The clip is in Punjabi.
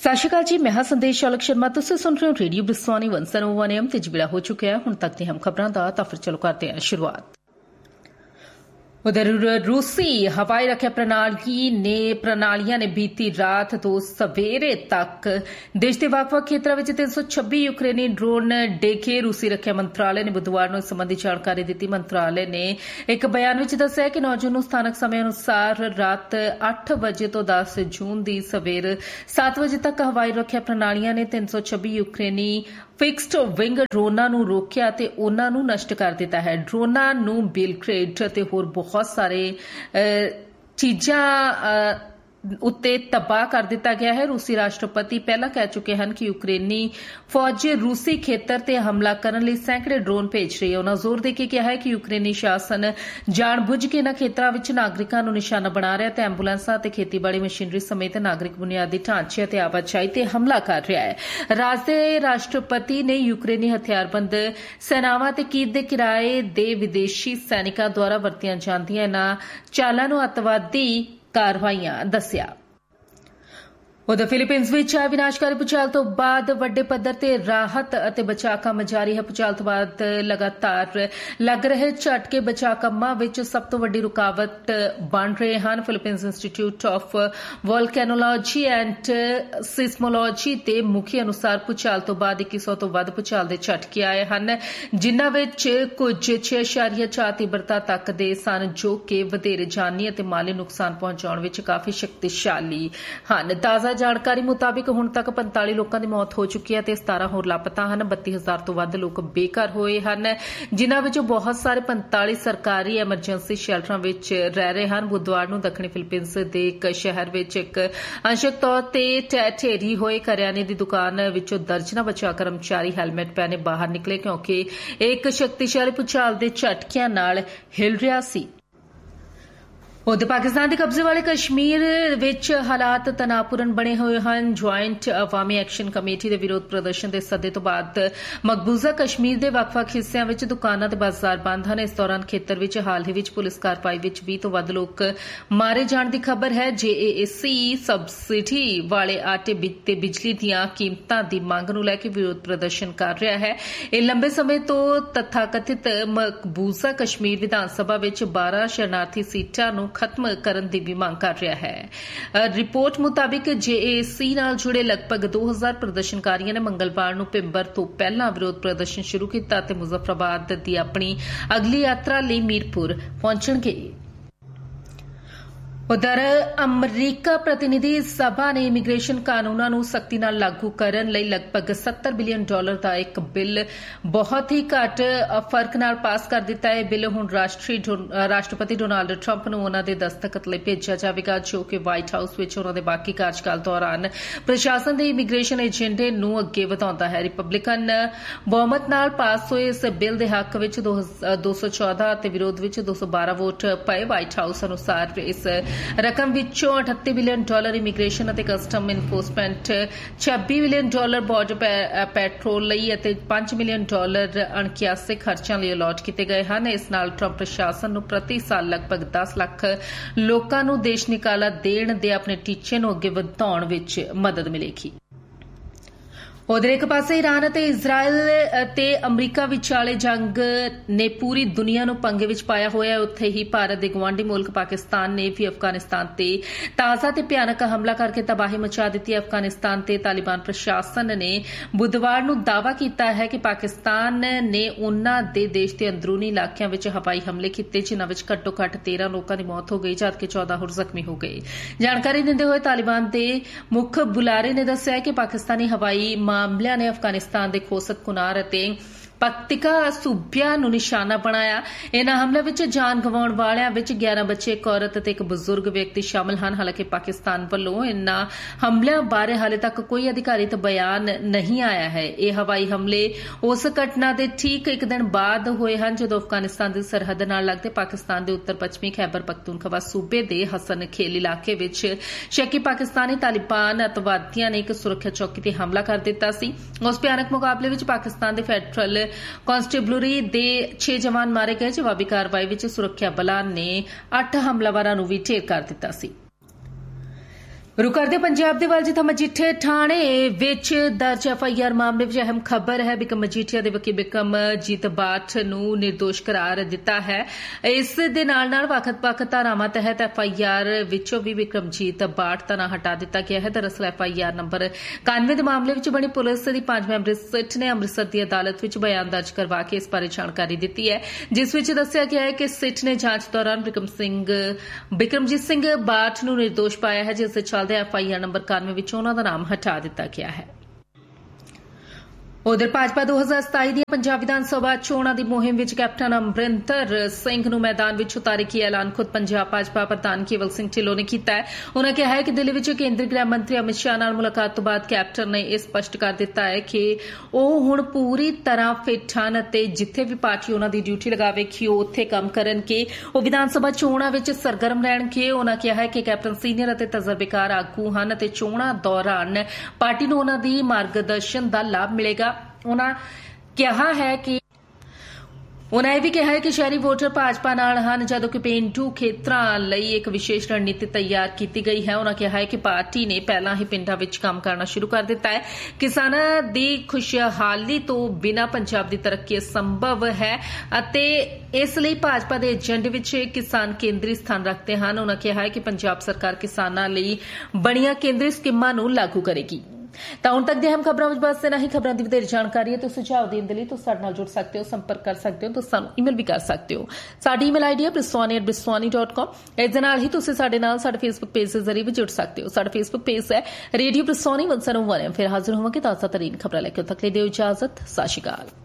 सत श्री अकाल जी, मैं संदेश चालक शर्मा। तुसीं सुन रहे हो रेडियो ब्रिस्वानी 101 AM। ते ਵੇਲਾ हो चुका है हुण तक दी हम खबरां दा। तां फिर चलो करते हैं शुरुआत। उधर रूसी हवाई रक्षा प्रणालियां ने बीती रात तो सवेरे तक देश के ਵੱਖ-ਵੱਖ ਖੇਤਰਾਂ ਵਿੱਚ 326 यूक्रेनी ड्रोन ਡੇਗੇ। रूसी रक्षा मंत्रालय ने बुधवार ਨੂੰ ਇਸ ਸੰਬੰਧੀ ਜਾਣਕਾਰੀ ਦਿੱਤੀ। ਮੰਤਰਾਲੇ ਨੇ ਇੱਕ ਬਿਆਨ ਵਿੱਚ ਦੱਸਿਆ ਕਿ 9 ਜੂਨ ਨੂੰ ਸਥਾਨਕ ਸਮੇਂ ਅਨੁਸਾਰ ਰਾਤ 8 ਵਜੇ ਤੋਂ 10 ਜੂਨ ਦੀ ਸਵੇਰ 7 ਵਜੇ ਤੱਕ ਹਵਾਈ ਰੱਖਿਆ ਪ੍ਰਣਾਲੀਆਂ ਨੇ 326 यूक्रेनी ਫਿਕਸਡ ਵਿੰਗ ਡਰੋਨਾਂ ਨੂੰ ਰੋਕਿਆ ਤੇ ਉਹਨਾਂ ਨੂੰ ਨਸ਼ਟ ਕਰ ਦਿੱਤਾ ਹੈ। ਡਰੋਨਾਂ ਨੂੰ ਬਿਲਗ੍ਰੇਡ ਅਤੇ ਹੋਰ ਬਹੁਤ ਸਾਰੇ ਚੀਜ਼ਾਂ ਉੱਤੇ ਤਬਾਹ ਕਰ ਦਿੱਤਾ ਗਿਆ ਹੈ। ਰੂਸੀ ਰਾਸ਼ਟਰਪਤੀ ਪਹਿਲਾਂ ਕਹਿ ਚੁੱਕੇ ਹਨ ਕਿ ਯੂਕਰੇਨੀ ਫੌਜ ਰੂਸੀ ਖੇਤਰ ਤੇ ਹਮਲਾ ਕਰਨ ਲਈ ਸੈਂਕੜੇ ਡਰੋਨ ਭੇਜ ਰਹੀ ਹੈ। ਉਹਨਾਂ ਜ਼ੋਰ ਦੇ ਕੇ ਕਿਹਾ ਹੈ ਕਿ ਯੂਕਰੇਨੀ ਸ਼ਾਸਨ ਜਾਣਬੁੱਝ ਕੇ ਇਨ੍ਹਾਂ ਖੇਤਰਾਂ ਵਿੱਚ ਨਾਗਰਿਕਾਂ ਨੂੰ ਨਿਸ਼ਾਨਾ ਬਣਾ ਰਿਹਾ ਤੇ ਐਂਬੂਲੈਂਸਾਂ ਤੇ ਖੇਤੀਬਾੜੀ ਮਸ਼ੀਨਰੀ ਸਮੇਤ ਨਾਗਰਿਕ ਬੁਨਿਆਦੀ ਢਾਂਚੇ ਅਤੇ ਆਵਾਜਾਈ ਤੇ ਹਮਲਾ ਕਰ ਰਿਹਾ ਹੈ। ਰਾਜ ਦੇ ਰਾਸ਼ਟਰਪਤੀ ਨੇ ਯੂਕਰੇਨੀ ਹਥਿਆਰਬੰਦ ਸੈਨਾਵਾਂ ਤੇ ਕੀਵ ਦੇ ਕਿਰਾਏ ਦੇ ਵਿਦੇਸ਼ੀ ਸੈਨਿਕਾਂ ਦੁਆਰਾ ਵਰਤੀਆਂ ਜਾਂਦੀਆਂ ਇਨ੍ਹਾਂ ਚਾਲਾਂ ਨੂੰ ਅੱਤਵਾਦੀ ਕਾਰਵਾਈਆਂ ਦੱਸਿਆ। ਉਧਰ ਫਿਲੀਪੀਨਜ਼ ਵਿੱਚ ਵਿਨਾਸ਼ਕਾਰੀ ਭੂਚਾਲ ਤੋਂ ਬਾਅਦ ਵੱਡੇ ਪੱਧਰ ਤੇ ਰਾਹਤ ਅਤੇ ਬਚਾਅ ਕੰਮ ਜਾਰੀ ਹੈ। ਭੂਚਾਲ ਤੋਂ ਬਾਅਦ ਲਗਾਤਾਰ ਲੱਗ ਰਹੇ ਝਟਕੇ ਬਚਾਅ ਕੰਮਾਂ ਵਿੱਚ ਸਭ ਤੋਂ ਵੱਡੀ ਰੁਕਾਵਟ ਬਣ ਰਹੇ ਹਨ। ਫਿਲੀਪੀਨਜ਼ ਇੰਸਟੀਚਿਊਟ ਆਫ ਵੋਲਕੈਨੋਲੋਜੀ ਐਂਡ ਸਿਸਮੋਲੋਜੀ ਦੇ ਮੁਖੀ ਅਨੁਸਾਰ ਭੂਚਾਲ ਤੋਂ ਬਾਅਦ 2100 ਤੋਂ ਵੱਧ ਭੂਚਾਲ ਦੇ ਝਟਕੇ ਆਏ ਹਨ, ਜਿਨ੍ਹਾਂ ਵਿੱਚ ਕੁਝ 6.4 ਤੀਬਰਤਾ ਤੱਕ ਦੇ ਸਨ, ਜੋ ਕਿ ਵਧੇਰੇ ਜਾਨੀ ਅਤੇ ਮਾਲੀ ਨੁਕਸਾਨ ਪਹੁੰਚਾਉਣ ਵਿੱਚ ਕਾਫੀ ਸ਼ਕਤੀਸ਼ਾਲੀ ਹਨ। ਤਾਜ਼ਾ ਜਾਣਕਾਰੀ ਮੁਤਾਬਿਕ ਹੁਣ ਤੱਕ 45 ਲੋਕਾਂ ਦੀ ਮੌਤ ਹੋ ਚੁੱਕੀ ਹੈ ਤੇ 17 ਹੋਰ ਲਾਪਤਾ ਹਨ। 32,000 ਤੋਂ ਵੱਧ ਲੋਕ ਬੇਘਰ ਹੋਏ ਹਨ, ਜਿਨ੍ਹਾਂ ਵਿੱਚੋਂ ਬਹੁਤ ਸਾਰੇ 45 ਸਰਕਾਰੀ ਐਮਰਜੈਂਸੀ ਸ਼ੈਲਟਰਾਂ ਵਿੱਚ ਰਹਿ ਰਹੇ ਹਨ। ਬੁੱਧਵਾਰ ਨੂੰ ਦੱਖਣੀ ਫਿਲੀਪੀਨਜ਼ ਦੇ ਇੱਕ ਸ਼ਹਿਰ ਵਿੱਚ ਇੱਕ ਅੰਸ਼ਕ ਤੌਰ ਤੇ ਢਹਿ ਹੋਏ ਕਰਿਆਨੇ ਦੀ ਦੁਕਾਨ ਵਿੱਚੋਂ ਦਰਜਨਾਂ ਬਚਾਅ ਕਰਮਚਾਰੀ ਹੈਲਮਟ ਪਹਿਨੇ ਬਾਹਰ ਨਿਕਲੇ, ਕਿਉਂਕਿ ਇੱਕ ਸ਼ਕਤੀਸ਼ਾਲੀ ਭੂਚਾਲ ਦੇ ਝਟਕਿਆਂ ਨਾਲ ਹਿਲ ਰਿਹਾ ਸੀ। ਉਧਰ ਪਾਕਿਸਤਾਨ ਦੇ ਕਬਜ਼ੇ ਵਾਲੇ ਕਸ਼ਮੀਰ ਵਿੱਚ ਹਾਲਾਤ ਤਣਾਅਪੂਰਨ ਬਣੇ ਹੋਏ ਹਨ। ਜੁਆਇੰਟ ਅਵਾਮੀ ਐਕਸ਼ਨ ਕਮੇਟੀ ਦੇ ਵਿਰੋਧ ਪ੍ਰਦਰਸ਼ਨ ਦੇ ਸੱਦੇ ਤੋਂ ਬਾਅਦ ਮਕਬੂਜ਼ਾ ਕਸ਼ਮੀਰ ਦੇ ਵੱਖ-ਵੱਖ ਹਿੱਸਿਆਂ ਵਿੱਚ ਦੁਕਾਨਾਂ ਤੇ ਬਾਜ਼ਾਰ ਬੰਦ ਹਨ। ਇਸ ਦੌਰਾਨ ਖੇਤਰ ਵਿੱਚ ਹਾਲ ਹੀ ਵਿੱਚ ਪੁਲਿਸ ਕਾਰਵਾਈ ਵਿੱਚ 20 ਤੋਂ ਵੱਧ ਲੋਕ ਮਾਰੇ ਜਾਣ ਦੀ ਖਬਰ ਹੈ। JAC ਸਬਸਿਡੀ ਵਾਲੇ ਆਟੇ ਤੇ ਬਿਜਲੀ ਦੀਆਂ ਕੀਮਤਾਂ ਦੀ ਮੰਗ ਨੂੰ ਲੈ ਕੇ ਵਿਰੋਧ ਪ੍ਰਦਰਸ਼ਨ ਕਰ ਰਿਹਾ ਹੈ। ਇਹ ਲੰਬੇ ਸਮੇਂ ਤੋਂ ਤਥਾਕਥਿਤ ਮਕਬੂਜ਼ਾ ਕਸ਼ਮੀਰ ਵਿਧਾਨ ਸਭਾ ਵਿੱਚ 12 ਸ਼ਰਨਾਰਥੀ ਸੀਟਾਂ ਨੂੰ ਖਤਮ ਕਰਨ ਦੀ ਵੀ ਮੰਗ ਕਰ ਰਿਹਾ ਹੈ। ਰਿਪੋਰਟ ਮੁਤਾਬਿਕ JAC ਨਾਲ ਜੁੜੇ ਲਗਭਗ 2000 ਪ੍ਰਦਰਸ਼ਨਕਾਰੀਆਂ ਨੇ ਮੰਗਲਵਾਰ ਨੂੰ ਪਿੰਬਰ ਤੋਂ ਪਹਿਲਾਂ ਵਿਰੋਧ ਪ੍ਰਦਰਸ਼ਨ ਸ਼ੁਰੂ ਕੀਤਾ ਅਤੇ ਮੁਜ਼ੱਫਰਾਬਾਦ ਦੀ ਆਪਣੀ ਅਗਲੀ ਯਾਤਰਾ ਲਈ ਮੀਰਪੁਰ ਪਹੁੰਚਣਗੇ। ਉਧਰ ਅਮਰੀਕਾ ਪ੍ਰਤੀਨਿਧੀ ਸਭਾ ਨੇ ਇਮੀਗ੍ਰੇਸ਼ਨ ਕਾਨੂੰਨਾਂ ਨੂੰ ਸਖਤੀ ਨਾਲ ਲਾਗੂ ਕਰਨ ਲਈ ਲਗਭਗ $70 ਬਿਲੀਅਨ ਦਾ ਇੱਕ ਬਿੱਲ ਬਹੁਤ ਹੀ ਘੱਟ ਫਰਕ ਨਾਲ ਪਾਸ ਕਰ ਦਿੱਤਾ ਹੈ। ਇਹ ਬਿੱਲ ਹੁਣ ਰਾਸ਼ਟਰਪਤੀ ਡੋਨਾਲਡ ਟਰੰਪ ਨੂੰ ਉਹਨਾਂ ਦੇ ਦਸਤਖਤ ਲਈ ਭੇਜਿਆ ਜਾਵੇਗਾ, ਜੋ ਕਿ ਵਾਈਟ ਹਾਊਸ ਵਿੱਚ ਉਹਨਾਂ ਦੇ ਬਾਕੀ ਕਾਰਜਕਾਲ ਦੌਰਾਨ ਪ੍ਰਸ਼ਾਸਨ ਦੇ ਇਮੀਗ੍ਰੇਸ਼ਨ ਏਜੰਡੇ ਨੂੰ ਅੱਗੇ ਵਧਾਉਂਦਾ ਹੈ। ਰਿਪਬਲਿਕਨ ਬਹੁਮਤ ਨਾਲ ਪਾਸ ਹੋਏ ਇਸ ਬਿੱਲ ਦੇ ਹੱਕ ਵਿੱਚ 214 ਅਤੇ ਵਿਰੋਧ ਵਿੱਚ 212 ਵੋਟ ਪਏ। ਵਾਈਟ ਹਾਊਸ ਅਨੁਸਾਰ ਇਸ ਰਕਮ ਵਿੱਚੋਂ $38 ਬਿਲੀਅਨ ਇਮੀਗ੍ਰੇਸ਼ਨ ਅਤੇ custom enforcement, $26 billion border patrol ਲਈ ਅਤੇ $5 ਮਿਲੀਅਨ ਅਣਕਿਆਸੇ ਖਰਚਿਆਂ ਲਈ ਅਲਾਟ ਕੀਤੇ ਗਏ ਹਨ। ਇਸ ਨਾਲ ਟਰੰਪ ਪ੍ਰਸ਼ਾਸਨ ਨੂੰ ਪ੍ਰਤੀ ਸਾਲ ਲਗਭਗ 10 ਲੱਖ ਲੋਕਾਂ ਨੂੰ ਦੇਸ਼ ਨਿਕਾਲਾ ਦੇਣ ਦੇ ਆਪਣੇ ਟੀਚੇ ਨੂੰ ਅੱਗੇ ਵਧਾਉਣ ਵਿੱਚ ਮਦਦ ਮਿਲੇਗੀ। ਉਧਰ ਇੱਕ ਪਾਸੇ ਈਰਾਨ ਅਤੇ ਇਜ਼ਰਾਈਲ ਅਤੇ ਅਮਰੀਕਾ ਵਿਚਾਲੇ ਜੰਗ ਨੇ ਪੂਰੀ ਦੁਨੀਆ ਨੂੰ ਪੰਗੇ ਵਿੱਚ ਪਾਇਆ ਹੋਇਆ ਹੈ। ਉੱਥੇ ਹੀ ਭਾਰਤ ਦੇ ਗਵਾਂਢੀ ਮੁਲਕ ਪਾਕਿਸਤਾਨ ਨੇ ਵੀ ਅਫਗਾਨਿਸਤਾਨ ਤੇ ਤਾਜ਼ਾ ਤੇ ਭਿਆਨਕ ਹਮਲਾ ਕਰਕੇ ਤਬਾਹੀ ਮਚਾ ਦਿੱਤੀ ਹੈ। ਅਫਗਾਨਿਸਤਾਨ ਤੇ ਤਾਲਿਬਾਨ ਪ੍ਰਸ਼ਾਸਨ ਨੇ ਬੁੱਧਵਾਰ ਨੂੰ ਦਾਅਵਾ ਕੀਤਾ ਹੈ ਕਿ ਪਾਕਿਸਤਾਨ ਨੇ ਉਨ੍ਹਾਂ ਦੇ ਦੇਸ਼ ਦੇ ਅੰਦਰੂਨੀ ਇਲਾਕਿਆਂ ਵਿੱਚ ਹਵਾਈ ਹਮਲੇ ਕੀਤੇ, ਜਿਨ੍ਹਾਂ ਵਿੱਚ ਘੱਟੋ-ਘੱਟ 13 ਲੋਕਾਂ ਦੀ ਮੌਤ ਹੋ ਗਈ ਜਦਕਿ 14 ਹੋਰ ਜ਼ਖਮੀ ਹੋ ਗਏ। ਜਾਣਕਾਰੀ ਦਿੰਦੇ ਹੋਏ ਤਾਲਿਬਾਨ ਦੇ ਮੁੱਖ ਬੁਲਾਰੇ ਨੇ ਦੱਸਿਆ ਕਿ ਪਾਕਿਸਤਾਨੀ ਹਵਾਈ ਮਾਮਲਿਆਂ ਨੇ ਅਫਗਾਨਿਸਤਾਨ ਦੇ ਖੋਸਤ ਕੁਨਾਰ ਅਤੇ ਪਕਤਿਕਾ ਸੂਬਿਆਂ ਨੂੰ ਨਿਸ਼ਾਨਾ ਬਣਾਇਆ। ਇਨ੍ਹਾਂ ਹਮਲਿਆਂ ਵਿੱਚ ਜਾਨ ਗਵਾਉਣ ਵਾਲਿਆਂ ਵਿੱਚ 11 ਬੱਚੇ, ਇੱਕ ਔਰਤ ਅਤੇ ਇੱਕ ਬਜ਼ੁਰਗ ਵਿਅਕਤੀ ਸ਼ਾਮਲ ਹਨ। ਹਾਲਾਂਕਿ ਪਾਕਿਸਤਾਨ ਵੱਲੋਂ ਇਨ੍ਹਾਂ ਹਮਲਿਆਂ ਬਾਰੇ ਹਾਲੇ ਤੱਕ ਕੋਈ ਅਧਿਕਾਰਿਤ ਬਿਆਨ ਨਹੀਂ ਆਇਆ ਹੈ। ਇਹ ਹਵਾਈ ਹਮਲੇ ਉਸ ਘਟਨਾ ਦੇ ਠੀਕ ਇੱਕ ਦਿਨ ਬਾਅਦ ਹੋਏ ਹਨ ਜਦੋਂ ਅਫਗਾਨਿਸਤਾਨ ਦੀ ਸਰਹੱਦ ਨਾਲ ਲੱਗਦੇ ਪਾਕਿਸਤਾਨ ਦੇ ਉੱਤਰ ਪੱਛਮੀ ਖੈਬਰ ਪਖਤੂਨਖਵਾ ਸੂਬੇ ਦੇ ਹਸਨ ਖੇਲ ਇਲਾਕੇ ਵਿੱਚ ਸ਼ੱਕੀ ਪਾਕਿਸਤਾਨੀ ਤਾਲਿਬਾਨ ਅੱਤਵਾਦੀਆਂ ਨੇ ਇੱਕ ਸੁਰੱਖਿਆ ਚੌਕੀ ਤੇ ਹਮਲਾ ਕਰ ਦਿੱਤਾ ਸੀ। ਉਸ ਭਿਆਨਕ ਮੁਕਾਬਲੇ ਵਿੱਚ ਪਾਕਿਸਤਾਨ ਦੇ ਫੈਡਰਲ ਕਾਂਸਟੇਬਲਰੀ ਦੇ 6 ਜਵਾਨ ਮਾਰੇ ਗਏ। ਜਵਾਬੀ ਕਾਰਵਾਈ ਵਿੱਚ ਸੁਰੱਖਿਆ ਬਲਾਂ ਨੇ 8 ਹਮਲਾਵਰਾਂ ਨੂੰ ਵੀ ਢੇਰ ਕਰ ਦਿੱਤਾ ਸੀ। रुख करदे पंजाब दे वल जिथे मजीठे थाणे विच दर्ज एफआईआर मामले विच अहम खबर है। बिकम मजीठिया दे वकील बिकमजीत बाट नूं निर्दोष करार दिता है। इस दे नाल वख-वख धारावां तहत एफआईआर विचों भी बिकमजीत बाट दा नां हटा दिता गया है। दरअसल एफआईआर नंबर 91 दे मामले विच बनी पुलिस दी 5 मैंबरी सिट ने अमृतसर दी अदालत विच बयान दर्ज करवा के इस बारे जानकारी दिती है, जिस विच दस्सिया गया है कि सिट ने जांच दौरान बिकमजीत सिंह बाट नूं निर्दोष पाया है, जिस दे एफआईआर नंबर 91 विच उन्हां दा नाम हटा दिता गया है। उधर भाजपा 2027 दी पंजाब विधान सभा चोणां दी मुहिम विच कैप्टन अमरिंदर सिंह नूं मैदान विच उतारे की ऐलान खुद पंजाब भाजपा प्रधान केवल सिंह ढिल्लों ने कीता है। उन्होंने कहा है कि दिल्ली विच केंद्रीय गृह मंत्री अमित शाह नाल मुलाकात तो बाद कैप्टन ने यह स्पष्ट कर दिता है कि ਉਹ ਹੁਣ पूरी तरह फिट ਹਨ ਅਤੇ जिथे भी पार्टी उन्हां दी ड्यूटी लगावेगी ਉਹ ਉੱਥੇ ਕੰਮ ਕਰਨਗੇ। ਉਹ ਵਿਧਾਨ ਸਭਾ ਚੋਣਾਂ ਵਿੱਚ ਸਰਗਰਮ ਰਹਿਣਗੇ। ਉਨ੍ਹਾਂ ਕਿਹਾ ਹੈ ਕਿ ਕੈਪਟਨ ਸੀਨੀਅਰ ਅਤੇ ਤਜਰਬੇਕਾਰ ਆਗੂ ਹਨ ਅਤੇ ਚੋਣਾਂ ਦੌਰਾਨ ਪਾਰਟੀ ਨੂੰ ਉਨ੍ਹਾਂ ਦੀ ਮਾਰਗਦਰਸ਼ਨ ਦਾ ਲਾਭ ਮਿਲੇਗਾ। उन्होंने कहा है कि उन्होंने यह भी कहा है कि शहरी वोटर भाजपा नाल हन, जदों कि पेंडू खेतरां लई एक विशेष रणनीति तैयार की गई है। उन्होंने कहा है कि पार्टी ने पहला ही पिंडां विच काम करना शुरू कर दिता है। किसानां दी खुशहाली तो बिना पंजाब दी तरक्की संभव है अते इसलिए भाजपा दे एजेंडे विच किसान केंद्री स्थान रखते हैं। उन्होंने कहा है कि पंजाब सरकार किसानां लई बणीआं केंद्री स्कीमां नूं लागू करेगी। ਤਾਂ ਹੁਣ ਤੱਕ ਦੀਆਂ ਅਹਿਮ ਖਬਰਾਂ ਵਿੱਚ ਬਸ ਇਨਾ ਹੀ। ਖਬਰਾਂ ਦੀ ਵਧੇਰੇ ਜਾਣਕਾਰੀ ਹੈ ਤੇ ਸੁਝਾਅ ਦੇਣ ਦੇ ਲਈ ਤੁਸੀਂ ਸਾਡੇ ਨਾਲ ਜੁੜ ਸਕਦੇ ਹੋ, ਸੰਪਰਕ ਕਰ ਸਕਦੇ ਹੋ, ਤੁਸੀਂ ਸਾਨੂੰ ਈਮੇਲ ਵੀ ਕਰ ਸਕਦੇ ਹੋ। ਸਾਡੀ ਈਮੇਲ ਆਈਡੀ ਹੈ briswani@briswani.com। ਇਸ ਦੇ ਨਾਲ ਹੀ ਤੁਸੀਂ ਸਾਡੇ ਨਾਲ ਸਾਡੇ ਫੇਸਬੁੱਕ ਪੇਜ ਦੇ ਜ਼ਰੀਏ ਵੀ ਜੁੜ ਸਕਦੇ ਹੋ। ਸਾਡਾ ਫੇਸਬੁੱਕ ਪੇਜ ਹੈ ਰੇਡੀਓ ਬ੍ਰਿਸਵਾਨੀ 101 FM। ਫਿਰ ਹਾਜ਼ਰ ਹੋਵਾਂਗੇ ਤਾਜ਼ਾ ਤਰੀਨ ਖਬਰਾਂ ਲੈ ਕੇ। ਉਦੋਂ ਤੱਕ ਲਈ ਦਿਓ ਇਜਾਜ਼ਤ। ਸਤਿ ਸ਼੍ਰੀ ਅਕਾਲ।